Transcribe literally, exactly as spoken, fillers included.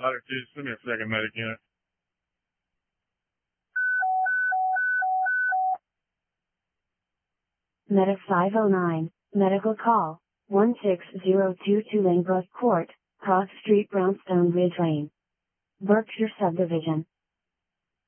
Ladder two, send me a second medic unit. Medic five oh nine, medical call, one six zero two two Langbrook Court, Cross Street, Brownstone Ridge Lane, Berkshire Subdivision.